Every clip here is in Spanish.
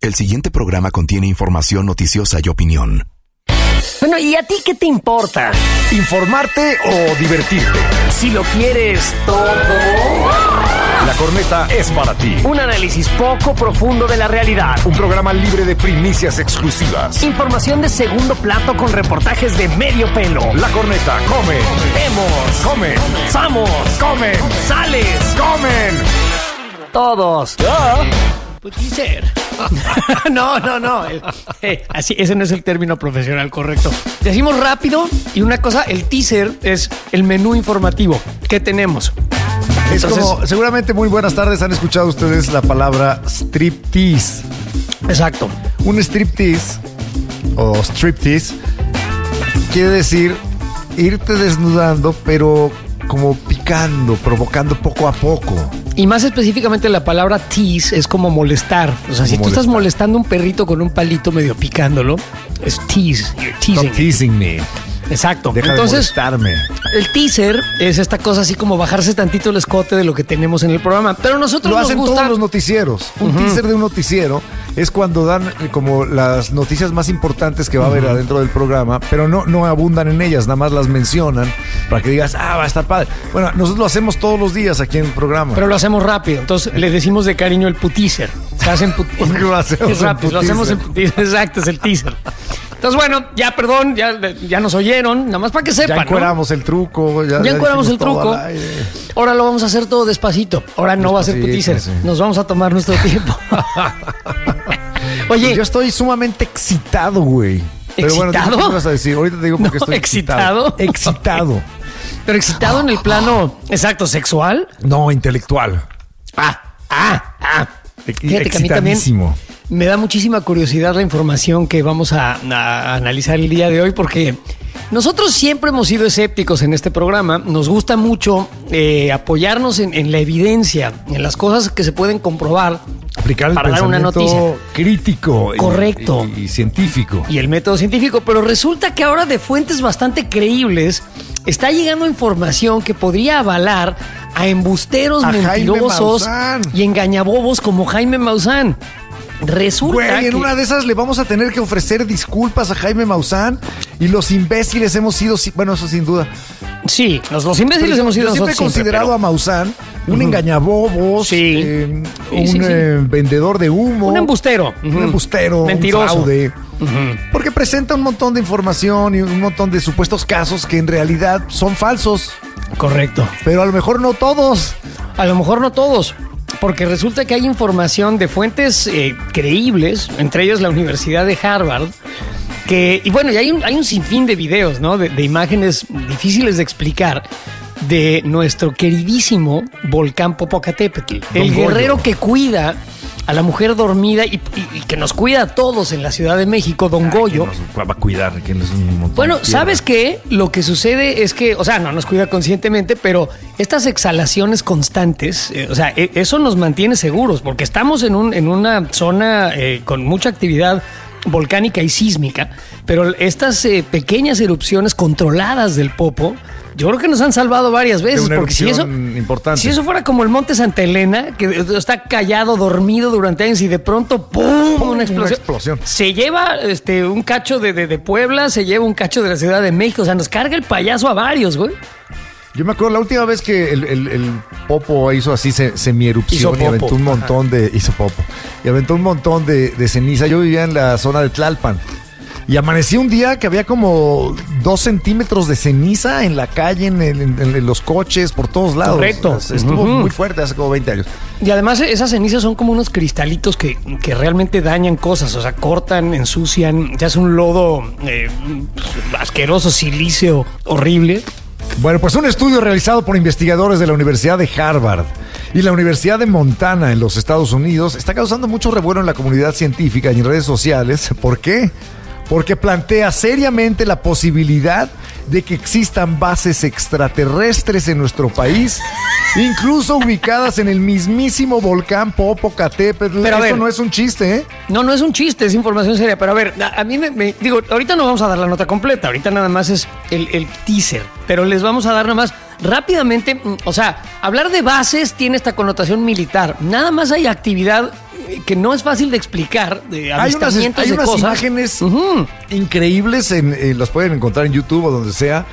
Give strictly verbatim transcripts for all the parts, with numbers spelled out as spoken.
El siguiente programa contiene información noticiosa y opinión. Bueno, ¿y a ti qué te importa? ¿Informarte o divertirte? Si lo quieres todo. La Corneta es para ti. Un análisis poco profundo de la realidad. Un programa libre de primicias exclusivas. Información de segundo plato con reportajes de medio pelo. La Corneta come. Vemos. Come. Samos. Comen. Sales. Comen. Todos. Teaser. No, no, no. El, eh, así, ese no es el término profesional correcto. Decimos rápido y una cosa, el teaser es el menú informativo. ¿Qué tenemos? Es Entonces, como, seguramente muy buenas tardes, han escuchado ustedes la palabra striptease. Exacto. Un striptease o striptease quiere decir irte desnudando, pero como picando, provocando poco a poco. Y más específicamente la palabra tease es como molestar. O sea, Como si tú molestar. estás molestando a un perrito con un palito medio picándolo, es tease. You're teasing. Stop teasing me. Exacto. Deja Entonces, de molestarme. el teaser es esta cosa así como bajarse tantito el escote de lo que tenemos en el programa. Pero nosotros Lo nos hacen gusta... todos los noticieros. Un teaser de un noticiero es cuando dan eh, como las noticias más importantes que va a haber adentro del programa, pero no, no abundan en ellas, nada más las mencionan para que digas, ah, va a estar padre. Bueno, nosotros lo hacemos todos los días aquí en el programa. Pero lo hacemos rápido. Entonces le decimos de cariño el puteaser. Se hacen put... Porque lo hacemos es en rápido, lo hacemos en puteaser. puteaser. Exacto, es el teaser. Entonces, bueno, ya, perdón, ya, ya nos oyeron, nada más para que sepan, ya ¿no? encueramos el truco. Ya, Ya encueramos el dijimos todo truco. al aire. Ahora lo vamos a hacer todo despacito. Ahora no va a ser Despacito, puteaser. sí. Nos vamos a tomar nuestro tiempo. Oye, Yo estoy sumamente excitado, güey. Pero bueno, ¿Excitado? ¿qué me vas a decir? Ahorita te digo porque No, estoy excitado. ¿excitado? Excitado. pero excitado en el plano, exacto, sexual. No, intelectual. Ah, ah, ah. Fíjate que a mí también Excitadísimo. me da muchísima curiosidad la información que vamos a, a analizar el día de hoy porque nosotros siempre hemos sido escépticos en este programa. Nos gusta mucho eh, apoyarnos en, en la evidencia, en las cosas que se pueden comprobar Aplicar el para dar una pensamiento noticia. crítico y- Correcto. y, y científico. Y el método científico, pero resulta que ahora de fuentes bastante creíbles está llegando información que podría avalar a embusteros A Jaime mentirosos Maussan. y engañabobos como Jaime Maussan. Resulta Güey, en que... una de esas le vamos a tener que ofrecer disculpas a Jaime Maussan y los imbéciles hemos sido, si- bueno, eso sin duda. Sí, los, los imbéciles Pero hemos sido yo siempre he nosotros considerado siempre, a Maussan un engañabobos, Sí. eh, Sí, un sí, sí. eh, vendedor de humo, pero un embustero. un Ujú. embustero, Mentiroso. un fraude. Porque presenta un montón de información y un montón de supuestos casos que en realidad son falsos, Correcto. pero a lo mejor no todos. A lo mejor no todos, porque resulta que hay información de fuentes eh, creíbles, entre ellos la Universidad de Harvard, que, y bueno, y hay un, hay un sinfín de videos, ¿no? De, de imágenes difíciles de explicar de nuestro queridísimo volcán Popocatépetl, el Don Goyo. guerrero que cuida a la mujer dormida y, y- y que nos cuida a todos en la Ciudad de México, Don Goyo. ¿Quién nos va a cuidar? ¿Quién es un montón Bueno, de tierra? ¿sabes qué? Lo que sucede es que, o sea, no nos cuida conscientemente, pero estas exhalaciones constantes, eh, o sea, e- eso nos mantiene seguros, porque estamos en, un, en una zona eh, con mucha actividad volcánica y sísmica, pero estas eh, pequeñas erupciones controladas del Popo, yo creo que nos han salvado varias De veces, una porque si eso, erupción importante. si eso fuera como el Monte Santa Elena, que está callado, dormido durante años y de pronto ¡pum! ¡Pum! Una explosión. Una explosión. Se lleva este, un cacho de, de, de Puebla, se lleva un cacho de la Ciudad de México, o sea, nos carga el payaso a varios, güey. Yo me acuerdo la última vez que el, el- el Popo hizo así se, semierupción Hizo y popo. aventó un montón de. Hizo Popo. Y aventó un montón de, de ceniza. Yo vivía en la zona de Tlalpan. Y amanecí un día que había como dos centímetros de ceniza en la calle, en, en- en- en los coches, por todos lados. Correcto. O sea, estuvo Ujú. muy fuerte hace como veinte años. Y además esas cenizas son como unos cristalitos que, que realmente dañan cosas, o sea, cortan, ensucian, ya es un lodo eh, asqueroso, silicio, horrible. Bueno, pues un estudio realizado por investigadores de la Universidad de Harvard y la Universidad de Montana en los Estados Unidos está causando mucho revuelo en la comunidad científica y en redes sociales. ¿Por qué? Porque plantea seriamente la posibilidad de que existan bases extraterrestres en nuestro país, incluso ubicadas en el mismísimo volcán Popocatépetl. Pero a Esto ver. no es un chiste, ¿eh? No, no es un chiste, es información seria. Pero a ver, a, a mí me, me- digo, ahorita no vamos a dar la nota completa, ahorita nada más es el, el teaser, pero les vamos a dar nada más rápidamente, mm, o sea, hablar de bases tiene esta connotación militar. Nada más hay actividad que no es fácil de explicar, de Hay unas, avistamientos hay de unas cosas. imágenes Ujú. increíbles, en, en- los pueden encontrar en YouTube o donde sea,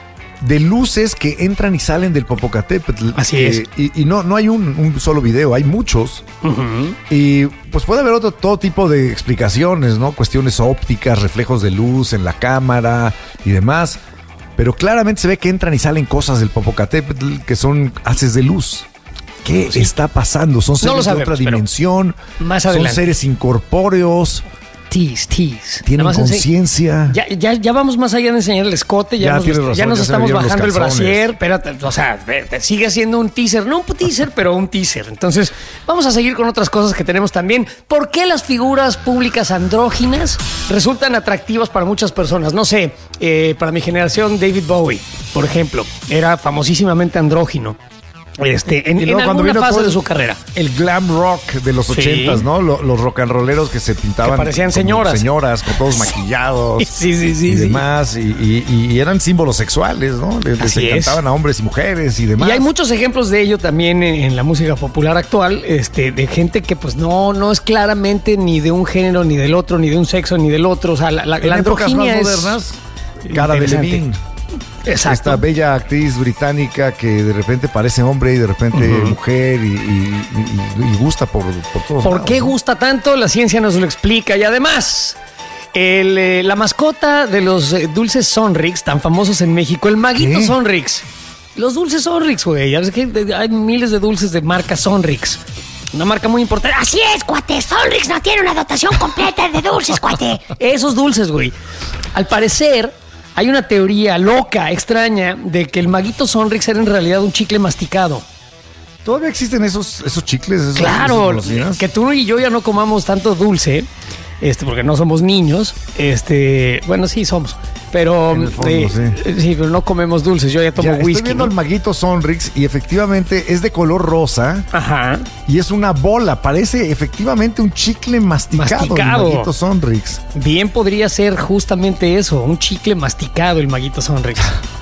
de luces que entran y salen del Popocatépetl. Así que- es. Y, y no, no hay un, un solo video, hay muchos. Ujú. Y pues puede haber otro, todo tipo de explicaciones, ¿no? Cuestiones ópticas, reflejos de luz en la cámara y demás. Pero claramente se ve que entran y salen cosas del Popocatépetl que son haces de luz. ¿Qué está pasando? Son seres lo de sabemos, otra pero dimensión. más son adelante. seres incorpóreos. Tease, tease. Tienen Nada más ense- conciencia. Ya, ya, ya vamos más allá de enseñar el escote, ya, Ya nos, tienes ya razón, nos ya se me estamos vieron los bajando el calzones. brasier. Espérate, o sea, ve- te sigue siendo un teaser, no un teaser, pero un teaser. Entonces, vamos a seguir con otras cosas que tenemos también. ¿Por qué las figuras públicas andróginas resultan atractivas para muchas personas? No sé, eh, para mi generación, David Bowie, por ejemplo, era famosísimamente andrógino. Este, en, Y en luego cuando alguna vino fase todo de el- su carrera. El glam rock de los Sí. ochentas, ¿no? Lo- Los rock and rolleros que se pintaban. Que parecían como señoras. Señoras, con todos maquillados. Sí, sí, sí, Y sí. demás. Y, y- y eran símbolos sexuales, ¿no? Les, les Así es. encantaban a hombres y mujeres y demás. Y hay muchos ejemplos de ello también en, en la música popular actual, este, de gente que pues no, no es claramente ni de un género, ni del otro, ni de un sexo, ni del otro. O sea, la, la, En la épocas androginia más es modernas, Cara de interesante. Levine. Exacto. Esta bella actriz británica que de repente parece hombre y de repente mujer y, y- y- y gusta por, por todos ¿Por lados, qué ¿no? gusta tanto? La ciencia nos lo explica. Y además, el, eh, la mascota de los eh, dulces Sonrix, tan famosos en México, el maguito ¿Qué? Sonrix. Los dulces Sonrix, güey. Ya ves que de- hay miles de dulces de marca Sonrix. Una marca muy importante. Así es, cuate. Sonrix no tiene una dotación completa de dulces, cuate. Esos dulces, güey. Al parecer, hay una teoría loca, extraña, de que el maguito Sonrix era en realidad un chicle masticado. ¿Todavía existen esos, esos chicles? Esos, Claro, esas golosinas? que tú y yo ya no comamos tanto dulce, este, porque no somos niños. Este, bueno, sí somos, pero En el fondo, eh, sí. sí, pero no comemos dulces. Yo ya tomo Ya, estoy whisky. viendo ¿no? el maguito Sonrix y efectivamente es de color rosa Ajá. y es una bola. Parece efectivamente un chicle masticado, Masticado. el maguito Sonrix. Bien podría ser justamente eso, un chicle masticado el maguito Sonrix.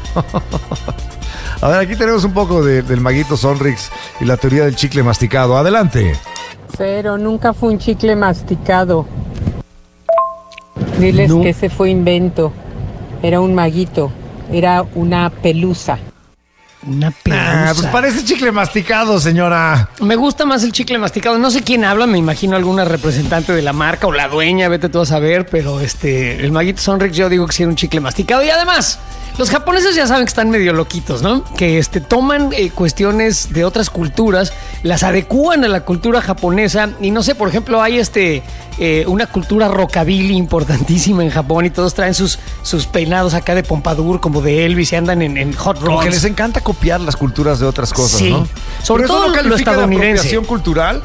A ver, aquí tenemos un poco de- del maguito Sonrix y la teoría del chicle masticado. Adelante. Cero, nunca fue un chicle masticado. Diles No. que ese fue invento. Era un maguito. Era una pelusa. Una Ah, pelusa. pues parece chicle masticado, señora. Me gusta más el chicle masticado. No sé quién habla, me imagino alguna representante de la marca o la dueña, vete tú a saber, pero este, el maguito Sonrix yo digo que sí era un chicle masticado. Y además, los japoneses ya saben que están medio loquitos, ¿no? Que este, toman eh, cuestiones de otras culturas, las adecúan a la cultura japonesa y no sé, por ejemplo, hay este eh, una cultura rockabilly importantísima en Japón y todos traen sus, sus peinados acá de pompadour como de Elvis y andan en, en hot Como que rods. les encanta copiar las culturas de otras cosas, Sí. ¿no? Sobre Pero todo eso no lo califica de estadounidense. apropiación cultural.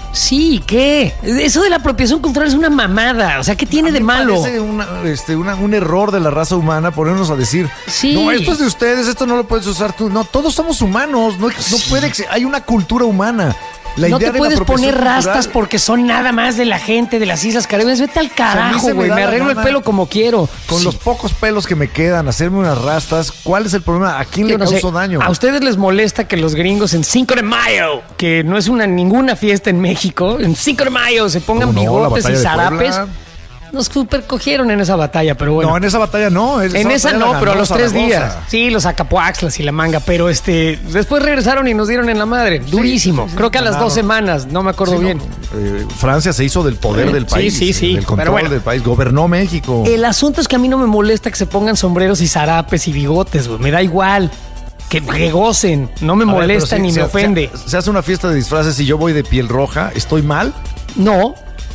Sí, ¿qué? Eso de la apropiación cultural es una mamada. O sea, ¿qué tiene A de mí me malo? parece una- este, una- un error de la raza humana ponernos a decir, Sí. no, esto es de ustedes, esto no lo puedes usar tú. No, todos somos humanos, no, no puede, ex- hay una cultura humana. La No idea te de la puedes apropiación poner rastas cultural- porque son nada más de la gente de las Islas Caribeñas. Vete al se carajo, me güey. da Me la arreglo el gana. pelo como quiero. Con Sí. los pocos pelos que me quedan, hacerme unas rastas, ¿cuál es el problema? ¿A quién Yo le no sé, causó daño? ¿A ustedes les molesta que los gringos en Cinco de Mayo, que no es una ninguna fiesta en México, en Cinco de Mayo se pongan ¿Cómo no? La bigotes y batalla de zarapes? Puebla. Nos super cogieron en esa batalla, pero bueno. No, en esa batalla no. En esa batalla no, la pero a ganó los tres Zaragoza. días. Sí, los Acapuaxlas y la manga, pero este después regresaron y nos dieron en la madre. Durísimo. sí, sí, Creo que a las ganaron. dos semanas, no me acuerdo Sí, no, bien. eh, Francia se hizo del poder Sí, del país. sí, sí, Del control pero bueno. del país. Gobernó México. El asunto es que a mí no me molesta que se pongan sombreros y zarapes y bigotes, güey. Me da igual. Que, que gocen. No me A ver, molesta pero ni si me se- ofende. Se, se hace una fiesta de disfraces y yo voy de piel roja, ¿estoy mal? No.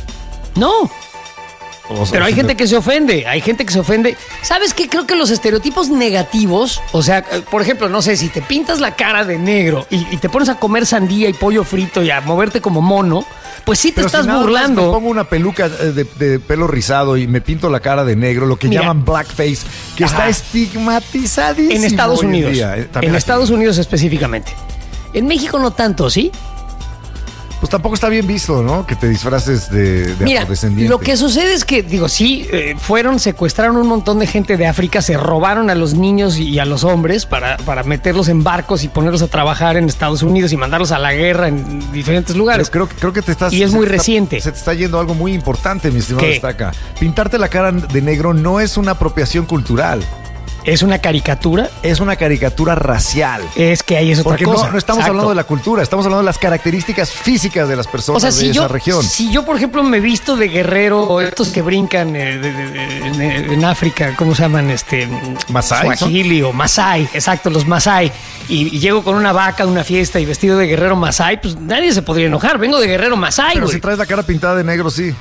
No. O sea, Pero hay si gente me- que se ofende, hay gente que se ofende. ¿Sabes qué? Creo que los estereotipos negativos, o sea, eh, por ejemplo, no sé, si te pintas la cara de negro y, y te pones a comer sandía y pollo frito y a moverte como mono, pues sí te Pero si estás nada más burlando. me pongo una peluca eh, de, de pelo rizado y me pinto la cara de negro, lo que Mira. llaman blackface, que Ajá. está estigmatizadísimo En Estados hoy en Unidos. día, eh, también En aquí. Estados Unidos específicamente. En México no tanto, ¿sí? pues tampoco está bien visto, ¿no? Que te disfraces de, de Mira, afrodescendiente. lo que sucede es que, digo, sí, eh, fueron, secuestraron un montón de gente de África, se robaron a los niños y a los hombres para, para meterlos en barcos y ponerlos a trabajar en Estados Unidos y mandarlos a la guerra en diferentes lugares. Pero creo, creo que te estás... Y es se muy te está- reciente. se te está yendo algo muy importante, mi estimado ¿Qué? Estaca. Pintarte la cara de negro no es una apropiación cultural, Es una caricatura, es una caricatura racial. es que ahí es otra Porque cosa. no, no estamos Exacto. hablando de la cultura, estamos hablando de las características físicas de las personas O sea, de si esa yo, región. si yo, por ejemplo, me visto de guerrero, o estos que brincan eh, de- de- de- en, en África, ¿cómo se llaman? Este, ¿Masái son? Swahili o Masái, exacto, los Masái. Y, y llego con una vaca a una fiesta y vestido de guerrero Masái, pues nadie se podría enojar. Vengo de guerrero Masái, Pero güey. si traes la cara pintada de negro, sí.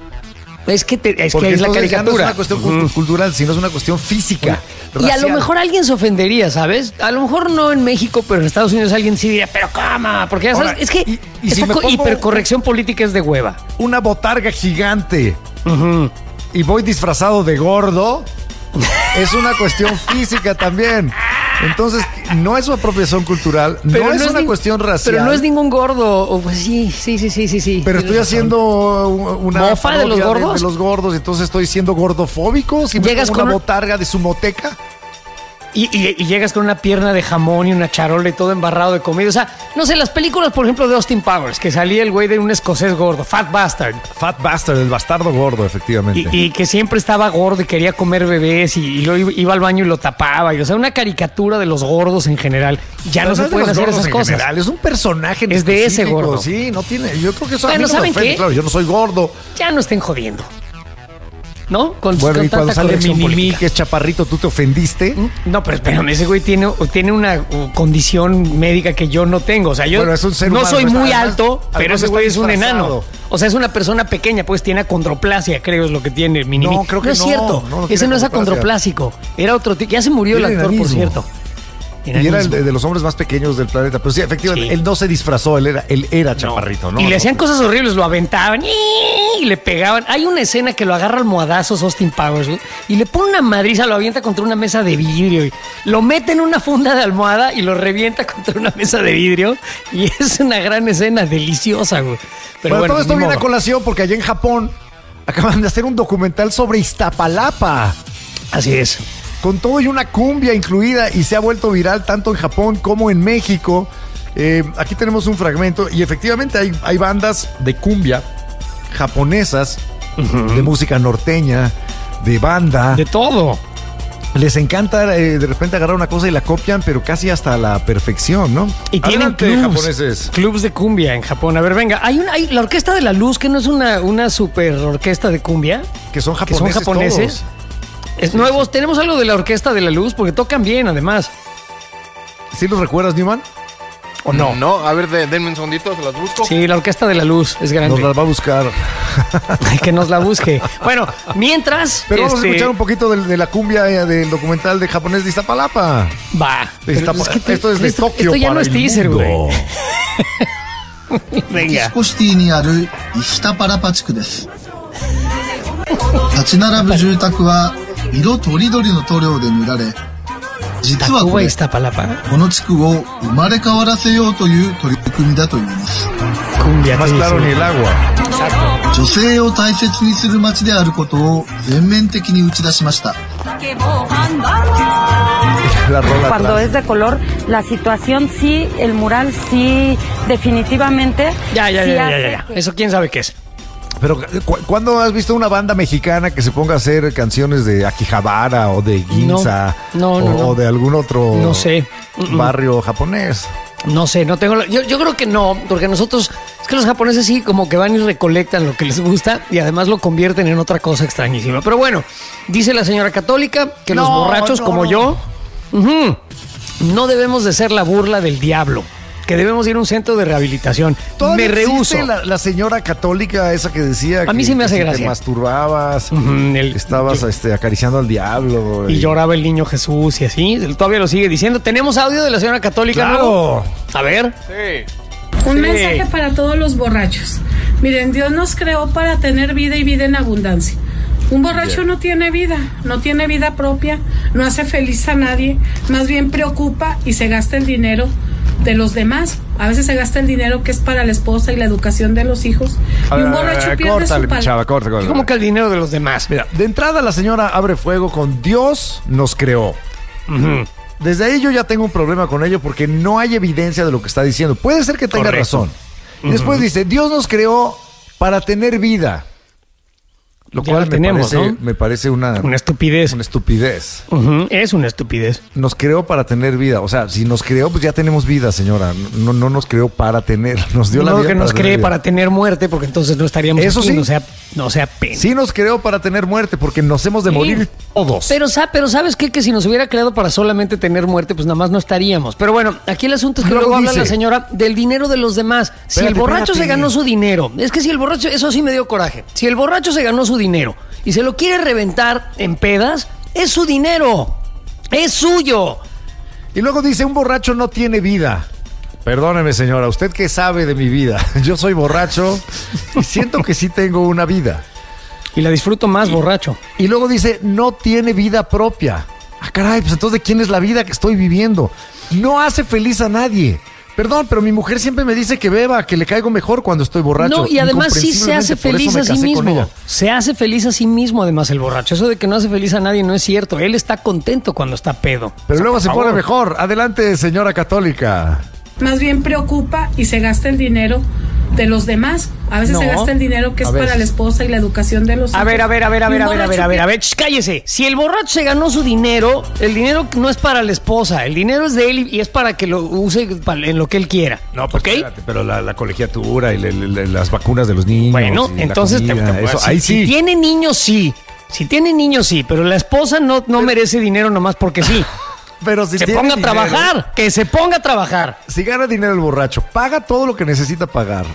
Es que, te- es, Porque que es la entonces ya no es caricatura. una cuestión cultu- cultural, sino es una cuestión física. Y a lo racial. mejor alguien se ofendería, ¿sabes? A lo mejor no en México, pero en Estados Unidos alguien sí diría, pero cama, porque ya sabes, Ahora, es que y- y si esta me co- pongo- hipercorrección política es de hueva. Una botarga gigante Ujú. y voy disfrazado de gordo, es una cuestión física también. Entonces, no es una apropiación cultural, no, es una nin- cuestión racial. Pero no es ningún gordo. O, pues sí, sí, sí, sí, sí, sí. Pero estoy Tienes razón. haciendo una ¿Mofa de los parodia gordos? de los gordos, entonces estoy siendo gordofóbico. Si me Llegas pongo con una un- botarga de sumoteca. Y, y- y llegas con una pierna de jamón y una charola y todo embarrado de comida. O sea, no sé, las películas, por ejemplo, de Austin Powers, que salía el güey de un escocés gordo, Fat Bastard, Fat Bastard, el bastardo gordo, efectivamente. y, y que siempre estaba gordo y quería comer bebés y, y luego iba al baño y lo tapaba. Y, o sea, una caricatura de los gordos en general. Ya Pero no se es de pueden los hacer gordos esas en cosas. general, es un personaje en Es de ese específico, gordo. Sí, no tiene. Yo creo que eso a Bueno, mí no me ¿saben ofende, qué? claro, yo no soy gordo. Ya no estén jodiendo. ¿No? Con, Bueno, con y cuando tanta sale corrección Minimi, política. que es chaparrito, ¿tú te ofendiste? No, pero espérame, ese güey tiene, tiene una uh, condición médica que yo no tengo. O sea, yo Bueno, es un ser no humano, soy no está- muy además- alto, además pero ese está güey es un disfrazado. enano. O sea, es una persona pequeña, pues tiene acondroplasia, creo es lo que tiene Minimi. No, creo que es no, cierto. no, no ese tiene no es acondroplasia. acondroplásico. Era otro tipo. Ya se murió Tiene el actor, por enanismo. cierto. Y era el Enanismo. de, de los hombres más pequeños del planeta. Pero sí, efectivamente, Sí. él no se disfrazó, él era, él era chaparrito, ¿no? Y le No, hacían no. cosas horribles, lo aventaban y le pegaban. Hay una escena que lo agarra almohadazos Austin Powers, güey, y le pone una madriza, lo avienta contra una mesa de vidrio y lo mete en una funda de almohada y lo revienta contra una mesa de vidrio. Y es una gran escena, deliciosa, güey. Pero Bueno, bueno, todo esto ni viene a modo. colación porque allá en Japón acaban de hacer un documental sobre Iztapalapa. Así es. Con todo y una cumbia incluida y se ha vuelto viral tanto en Japón como en México. Eh, aquí tenemos un fragmento y efectivamente hay, hay bandas de cumbia japonesas, de música norteña, de banda. De todo. Les encanta eh, de repente agarrar una cosa y la copian, pero casi hasta la perfección, ¿no? Y tienen Adelante, clubs, japoneses. clubs de cumbia en Japón. A ver, venga, hay, una, hay la Orquesta de la Luz, que no es una, una super orquesta de cumbia. Que son Que japoneses. son japoneses. todos. Es nuevos, tenemos algo de la Orquesta de la Luz, porque tocan bien, además. ¿Sí los recuerdas, Newman? ¿O no? No, a ver, de- denme un segundito, se las busco. Sí, la Orquesta de la Luz es grande. Nos las va a buscar. Que nos la busque. Bueno, mientras. Pero vamos a este, escuchar un poquito de, de la cumbia eh, del documental de japonés de Iztapalapa. Va. De Pero Iztapa- es que te- esto es de esto, Tokio esto ya para no es el teaser, mundo. güey. メキ Venga. シコシティにあるイスタパラパ地区です立ち並ぶ住宅は色とりどりの塗料で塗られ実はこ Tacuba れ Iztapalapa. この地区を生まれ変わらせようという取り組みだといいます Cumbia. Más ¿qué claro ni dice? el agua. 女性を大切にする街であることを全面的に打ち出しました La rola Cuando atrás. es de color, la situación sí, el mural sí, definitivamente. Ya, ya, sí ya, ya, hace ya, ya. que- Eso quién sabe qué es. Pero, ¿cu- ¿cuándo has visto una banda mexicana que se ponga a hacer canciones de Akihabara o de Ginza? No, no, o, no, no. o de algún otro No sé. Mm-mm. barrio japonés. No sé, no tengo. la- Yo, yo creo que no, porque nosotros. Es que los japoneses sí, como que van y recolectan lo que les gusta y además lo convierten en otra cosa extrañísima. Pero bueno, dice la señora católica que los No, borrachos no, como no. yo ujú, no debemos de ser la burla del diablo, que debemos ir a un centro de rehabilitación. ¿Todavía Me rehuso. existe La, la señora católica esa que decía A mí que, sí me hace que si gracia. te masturbabas, Ujú, el- estabas yo- este, acariciando al diablo. Y lloraba el niño Jesús y así. Él todavía lo sigue diciendo. ¿Tenemos audio de la señora católica? ¡Claro! nuevo? A ver. Sí. Un Sí. mensaje para todos los borrachos. Miren, Dios nos creó para tener vida y vida en abundancia. Un borracho no tiene vida, no tiene vida propia, no hace feliz a nadie, más bien preocupa y se gasta el dinero de los demás A veces se gasta el dinero que es para la esposa y la educación de los hijos. A y un ver, borracho a ver, pierde córtale, su palabra. chava, corta, corta. ¿Cómo que el dinero de los demás? Mira, de entrada la señora abre fuego con Dios nos creó. Uh-huh. Desde ahí yo ya tengo un problema con ello porque no hay evidencia de lo que está diciendo. Puede ser que tenga Correcto. razón. Y después dice, Dios nos creó para tener vida. Lo Ya cual la me, tenemos, parece, ¿no? me parece una, Una estupidez. una estupidez. Uh-huh. Es una estupidez. Nos creó para tener vida. O sea, si nos creó, pues ya tenemos vida, señora. No, no nos creó para tener. Nos dio No la vida que para nos tener cree vida. para tener muerte, porque entonces no estaríamos Eso aquí, sí. no sea, no sea pena. Sí nos creó para tener muerte porque nos hemos de Sí. morir todos. Pero, sa- pero ¿sabes qué? Que si nos hubiera creado para solamente tener muerte, pues nada más no estaríamos. Pero bueno, aquí el asunto es que Luego luego habla dice- la señora del dinero de los demás. Si Espérate, el borracho espérate. se ganó su dinero, es que si el borracho, eso sí me dio coraje. Si el borracho se ganó su dinero y se lo quiere reventar en pedas, es su dinero. Es suyo. Y luego dice, un borracho no tiene vida. Perdóneme, señora, ¿usted qué sabe de mi vida? Yo soy borracho y siento que sí tengo una vida. Y la disfruto más, borracho. Y luego dice, no tiene vida propia. Ah, caray, pues entonces, ¿de quién es la vida que estoy viviendo? No hace feliz a nadie. Perdón, pero mi mujer siempre me dice que beba, que le caigo mejor cuando estoy borracho. No, y además sí se hace Incomprensiblemente, por eso feliz me a sí casé con mismo. ella. Se hace feliz a sí mismo, además, el borracho. Eso de que no hace feliz a nadie no es cierto. Él está contento cuando está pedo. Pero O sea, luego por se favor. pone mejor. Adelante, señora católica. Más bien preocupa y se gasta el dinero de los demás. A veces No. se gasta el dinero que es A para veces. la esposa y la educación de los hijos. A ver, a ver, a ver, a Y ver, un a ver, a ver, borracho a ver, a pierde- ver, ch, cállese. Si el borracho se ganó su dinero, el dinero no es para la esposa, el dinero es de él y es para que lo use pa- en lo que él quiera. No, pues ¿ok? espérate, pero la, la colegiatura y le- le- le- las vacunas de los niños. Bueno, y la entonces te- comida, te- eso, si, ahí si sí. tiene niños, sí. Si tiene niños, sí, pero la esposa no, no merece dinero nomás porque sí. Pero si se tiene ponga a dinero, trabajar, que se ponga a trabajar. Si gana dinero el borracho, paga todo lo que necesita pagar.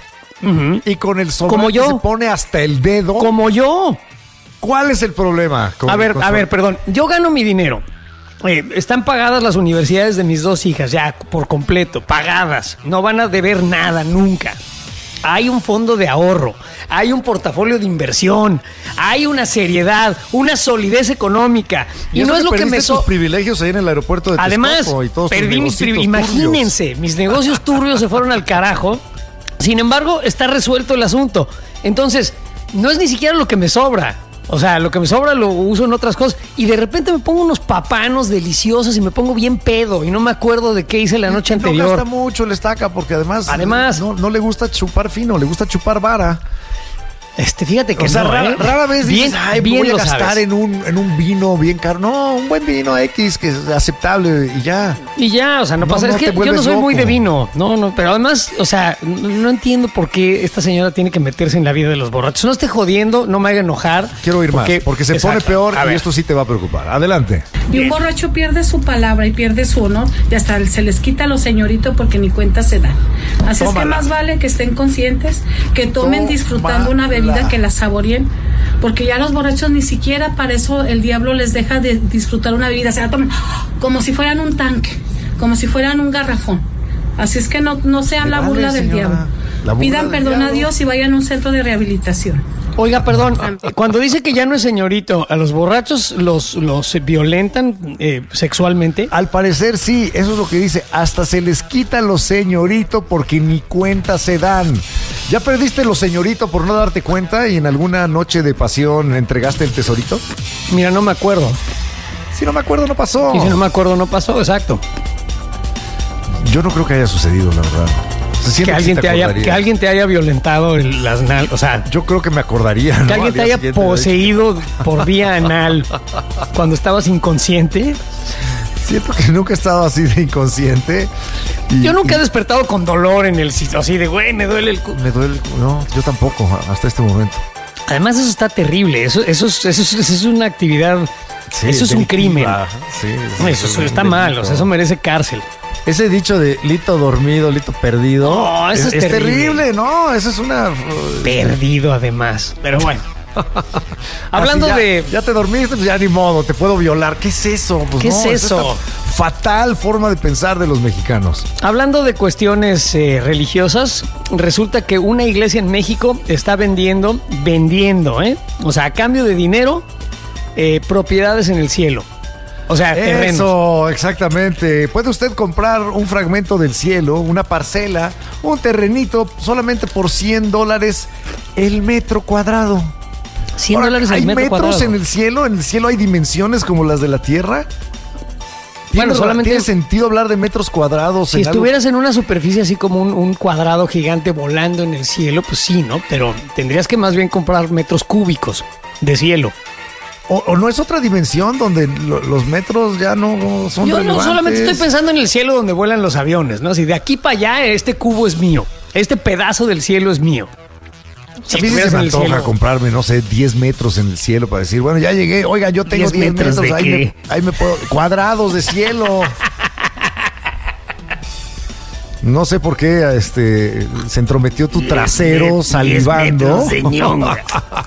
Y con el Como sobrante yo. se pone hasta el dedo. Como yo. ¿Cuál es el problema? con- A ver, con a su- ver, perdón. Yo gano mi dinero. Eh, están pagadas las universidades de mis dos hijas, ya por completo, pagadas. No van a deber nada nunca. Hay un fondo de ahorro, hay un portafolio de inversión, hay una seriedad, una solidez económica. Y, eso no es lo que perdiste me so- tus privilegios ahí en el aeropuerto de Además, Texcoco y todos tus perdí mis negocitos privi- Imagínense, mis negocios turbios se fueron al carajo. Sin embargo, está resuelto el asunto. Entonces, no es ni siquiera lo que me sobra. O sea, lo que me sobra lo uso en otras cosas. Y de repente me pongo unos papanos deliciosos y me pongo bien pedo. Y no me acuerdo de qué hice la noche No anterior. gasta mucho el estaca porque además, Además. no, no le gusta chupar fino, le gusta chupar vara. Este, fíjate que O sea, no, rara, ¿eh? rara vez bien, dices, ay, bien voy a lo gastar sabes. en un, en un vino bien caro. No, un buen vino X que es aceptable y ya. Y ya, o sea, no, No, pasa. no es que te yo no vuelves soy muy loco. de vino. No, no, pero además, o sea, no, no entiendo por qué esta señora tiene que meterse en la vida de los borrachos. No esté jodiendo, no me haga enojar. Quiero ir más, porque se Exacto. pone peor A y ver. esto sí te va a preocupar. Adelante. Y un borracho pierde su palabra y pierde su honor y hasta se les quita a los señoritos porque ni cuenta se dan. Así es que Tómala. más vale que estén conscientes, que tomen disfrutando una Tómala. bebida, que la saboreen, porque ya los borrachos ni siquiera para eso el diablo les deja de disfrutar una bebida, se la toman como si fueran un tanque, como si fueran un garrafón. Así es que no, no sean Me la vale, burla del señora. diablo. La burla Pidan del perdón a diablo. Dios y vayan a un centro de rehabilitación. Oiga, perdón, cuando dice que ya no es señorito, ¿a los borrachos los, los violentan eh, sexualmente? Al parecer sí, eso es lo que dice. Hasta se les quita lo señorito porque ni cuenta se dan. ¿Ya perdiste lo señorito por no darte cuenta y en alguna noche de pasión entregaste el tesorito? Mira, no me acuerdo. Si no me acuerdo, no pasó. Y si no me acuerdo, no pasó, exacto. Yo no creo que haya sucedido, la verdad. O sea, siento Que sí alguien, te haya, acordarías. que alguien te haya violentado el- las nal, o sea, Yo creo que me acordaría. ¿no? que alguien Al te día haya siguiente de- poseído por vía anal cuando estabas inconsciente. Siento que nunca he estado así de inconsciente. y- Yo nunca he y despertado con dolor en el sitio, así de, güey, me duele el cu-". Me duele. el- No, yo tampoco, hasta este momento. Además, eso está terrible. Eso, eso, es, eso, es, eso es una actividad. Sí, eso es un delictiva. crimen. Sí, Eso, es eso un está delito. mal. O sea, eso merece cárcel. Ese dicho de lito dormido, lito perdido. No, eso es terrible. terrible, ¿no? Eso es una. Perdido, además. Pero bueno. Hablando Así ya- de. Ya te dormiste, pues ya ni modo, te puedo violar. ¿Qué es eso? Pues ¿Qué no, es eso? esta fatal forma de pensar de los mexicanos. Hablando de cuestiones eh, religiosas, resulta que una iglesia en México está vendiendo, vendiendo, ¿eh? O sea, a cambio de dinero, eh, propiedades en el cielo. O sea, terrenos. Eso, exactamente. Puede usted comprar un fragmento del cielo, una parcela, un terrenito, solamente por cien dólares el metro cuadrado. cien Ahora, dólares el ¿hay metro metros cuadrado? en el cielo? ¿En el cielo hay dimensiones como las de la Tierra? Bueno, ¿Tiene, solamente- ¿Tiene sentido hablar de metros cuadrados? Si en algo- estuvieras en una superficie así como un, un cuadrado gigante volando en el cielo, pues sí, ¿no? Pero tendrías que más bien comprar metros cúbicos de cielo. ¿O, o no es otra dimensión donde lo- los metros ya no son Yo no relevantes? solamente estoy pensando en el cielo donde vuelan los aviones, ¿no? Si de aquí para allá este cubo es mío, este pedazo del cielo es mío. Si A mí sí estuvieras se me en el antoja cielo- comprarme, no sé, diez metros en el cielo para decir, bueno, ya llegué. Oiga, yo tengo ¿diez diez metros metros, de ahí, qué? me, ahí me puedo... Cuadrados de cielo. No sé por qué este, se entrometió tu trasero diez salivando metros de ñonga.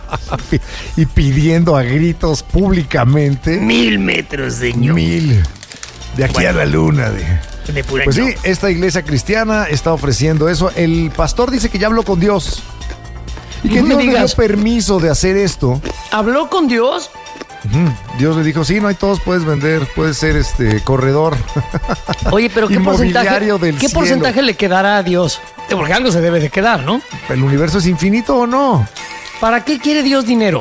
y pidiendo a gritos públicamente Mil metros de ñonga. mil de aquí Bueno. a la luna. De, De pura pues sí, ñonga. esta iglesia cristiana está ofreciendo eso. El pastor dice que ya habló con Dios y que No me Dios le dio digas. permiso de hacer esto. ¿Habló con Dios? Ujú. Dios le dijo, sí, no hay todos, puedes vender, puedes ser este corredor. Oye, pero ¿qué porcentaje, Inmobiliario del ¿qué cielo. porcentaje le quedará a Dios? Porque algo se debe de quedar, ¿no? ¿El universo es infinito o no? ¿Para qué quiere Dios dinero?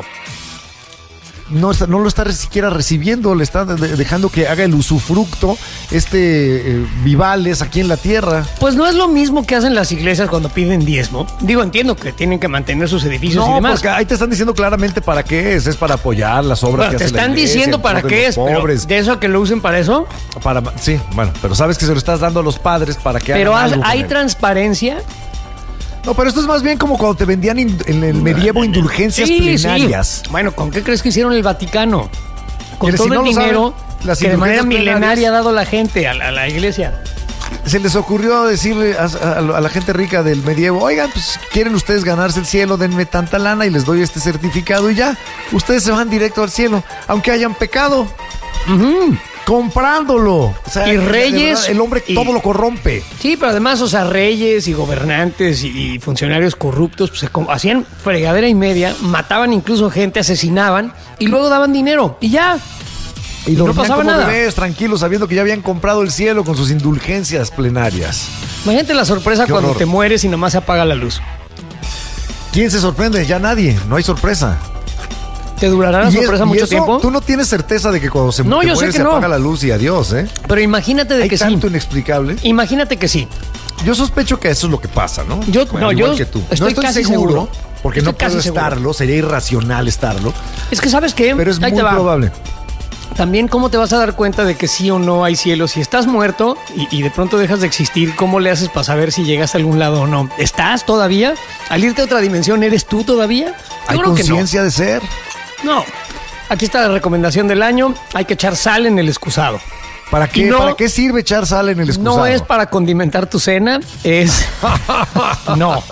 No, está- no lo está re- siquiera recibiendo, le está de- de- dejando que haga el usufructo, este eh, Vivales aquí en la tierra. Pues no es lo mismo que hacen las iglesias cuando piden diezmo. Digo, entiendo que tienen que mantener sus edificios y No, demás. porque ahí te están diciendo claramente para qué es, es para apoyar las obras Bueno, que te hace la están iglesia, diciendo en para pro de qué los es, pero pobres. de eso a que lo usen para eso. Para, sí, bueno, pero sabes que se lo estás dando a los padres para que Pero hagan has- algo con hay él. transparencia. No, pero esto es más bien como cuando te vendían in- en el medievo indulgencias Sí, plenarias. sí. Bueno, ¿con qué crees que hicieron el Vaticano? Con Mire, todo si no el lo saben, dinero las que de manera indulgencias milenaria plenarias- ha dado la gente a la, a la iglesia. Se les ocurrió decirle a, a- a la gente rica del medievo, oigan, pues quieren ustedes ganarse el cielo, denme tanta lana y les doy este certificado y ya, ustedes se van directo al cielo, aunque hayan pecado, comprándolo. O sea, Y de reyes verdad, el hombre y- todo lo corrompe. Sí, pero además, o sea, reyes y gobernantes y, y funcionarios corruptos pues, se co- hacían fregadera y media, mataban incluso gente, asesinaban y luego daban dinero y ya. Y no dormían pasaba como nada. bebés, tranquilos, sabiendo que ya habían comprado el cielo con sus indulgencias plenarias. Imagínate la sorpresa Qué cuando horror. te mueres y nomás se apaga la luz. ¿Quién se sorprende? Ya nadie, no hay sorpresa. ¿Te durará la Y es- sorpresa y mucho eso, tiempo? Tú no tienes certeza de que cuando se, No, te yo sé mueres que se no. apaga la luz y adiós, ¿eh? Pero imagínate de Hay que tanto sí. inexplicable. Imagínate que sí. Yo sospecho que eso es lo que pasa, ¿no? Yo- Bueno, no, igual yo que tú. estoy no estoy casi seguro, seguro. porque Estoy no puedo casi seguro. estarlo, sería irracional estarlo, Es que, ¿sabes qué? pero es Ahí muy te va. probable. También, ¿cómo te vas a dar cuenta de que sí o no hay cielo? Si estás muerto y, y de pronto dejas de existir, ¿cómo le haces para saber si llegas a algún lado o no? ¿Estás todavía? ¿Al irte a otra dimensión eres tú todavía? Yo ¿Hay creo que no. conciencia de ser? No. Aquí está la recomendación del año. Hay que echar sal en el excusado. ¿Para qué, Y no- ¿Para qué sirve echar sal en el excusado? No es para condimentar tu cena, es... no.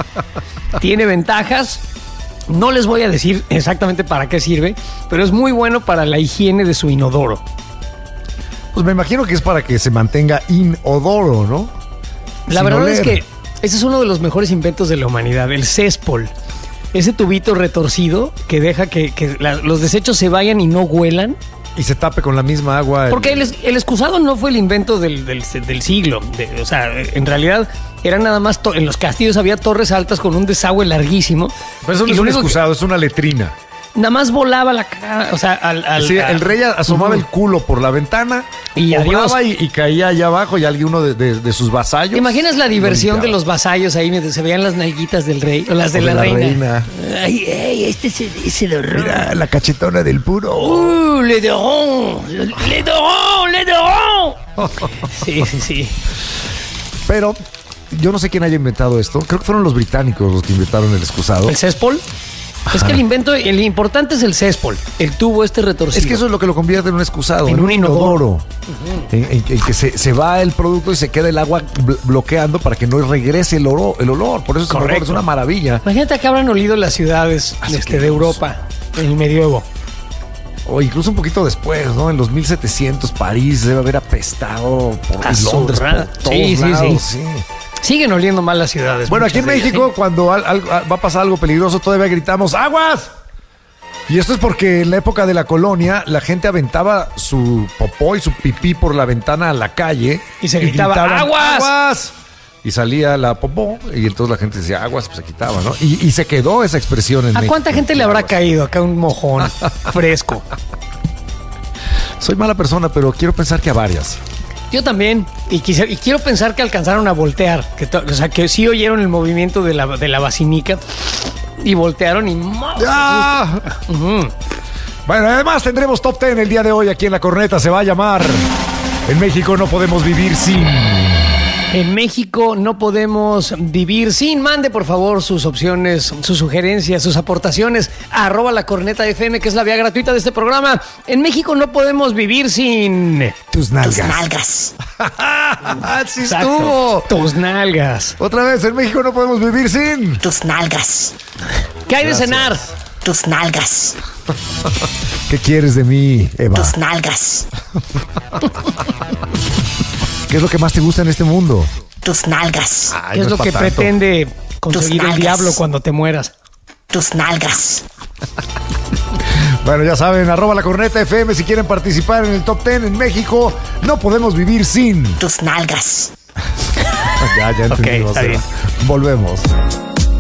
Tiene ventajas. No les voy a decir exactamente para qué sirve, pero es muy bueno para la higiene de su inodoro. Pues me imagino que es para que se mantenga inodoro, ¿no? La Sin verdad es oler. que ese es uno de los mejores inventos de la humanidad, el céspol. Ese tubito retorcido que deja que, que la- los desechos se vayan y no huelan. Y se tape con la misma agua. Porque el, es- el excusado no fue el invento del, del- del siglo. De- o sea, en realidad era nada más... to- en los castillos había torres altas con un desagüe larguísimo. Pero eso no Y es lo un único que- excusado, es una letrina. Nada más volaba la cara, o sea, al... al- Sí, a- el rey asomaba Ujú. el culo por la ventana Y obraba adiós. y, y caía allá abajo y alguno de, de- de sus vasallos. ¿Te imaginas la lo diversión de limpiaba. los vasallos ahí mientras se veían las nalguitas del rey o las de, O la, reina? Ay, ay, este es el, es el horror. Mira, la cachetona del puro. ¡Uh, le doron! ¡Le doron! ¡Le doron! Sí, sí, sí. Pero yo no sé quién haya inventado esto. Creo que fueron los británicos los que inventaron el excusado. ¿El céspol? Es que el invento, el importante es el céspol, el tubo este retorcido. Es que eso es lo que lo convierte en un excusado, En en, un un inodoro. en, en- en que se, se va el producto y se queda el agua bl- bloqueando para que no regrese el, oro, el olor. Por eso es, un olor, Correcto. es una maravilla. Imagínate que habrán olido las ciudades Así este, que de vamos. Europa en el medioevo. O incluso un poquito después, ¿no? En los mil setecientos París debe haber apestado por A Londres, zurra. por todos Sí, sí, lados, sí. sí. Siguen oliendo mal las ciudades. Bueno, muchas aquí en de ellas, México, ¿sí? cuando al- al- va a pasar algo peligroso, todavía gritamos ¡aguas! Y esto es porque en la época de la colonia la gente aventaba su popó y su pipí por la ventana a la calle. Y se gritaba, gritaban, ¡aguas! ¡aguas! Y salía la popó y entonces la gente decía, aguas, pues se quitaba, ¿no? Y, y se quedó esa expresión en ¿A México. cuánta gente le habrá Aguas. caído acá un mojón fresco? Soy mala persona, pero quiero pensar que a varias. Yo también. Y, quise- y quiero pensar que alcanzaron a voltear. Que to- o sea, que sí oyeron el movimiento de la, de la basinica y voltearon y... ¡Ah! Ujú. Bueno, además tendremos Top diez el día de hoy aquí en La Corneta. Se va a llamar En México no podemos vivir sin... En México no podemos vivir sin. Mande, por favor, sus opciones, sus sugerencias, sus aportaciones. Arroba La Corneta F M, que es la vía gratuita de este programa. En México no podemos vivir sin... Tus nalgas. Tus nalgas. ¡Sí Exacto. estuvo! Tus nalgas. Otra vez, en México no podemos vivir sin... Tus nalgas. ¿Qué hay de Gracias. cenar? Tus nalgas. ¿Qué quieres de mí, Eva? Tus nalgas. ¿Qué es lo que más te gusta en este mundo? Tus nalgas. Ay, ¿Qué es no lo pa' que tanto. pretende conseguir el nalgas. diablo cuando te mueras? Tus nalgas. Bueno, ya saben, arroba La Corneta F M si quieren participar en el Top diez en México. No podemos vivir sin... Tus nalgas. Ya, ya entendimos. está bien. Volvemos.